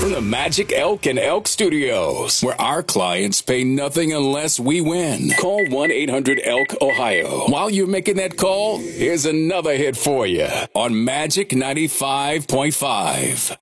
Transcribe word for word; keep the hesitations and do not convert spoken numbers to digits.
From the Magic Elk and Elk Studios, where our clients pay nothing unless we win. Call one eight hundred elk ohio. While you're making that call, here's another hit for you on Magic ninety-five point five.